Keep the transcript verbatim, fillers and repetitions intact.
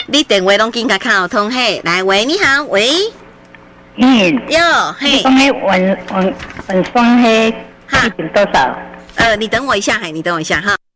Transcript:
你电话拢紧甲卡通嘿，来喂，你好，喂， 嗯， 哟，嘿， 讲迄文文文双迄一瓶多少？ 呃，你等我一下，嘿，你等我一下哈。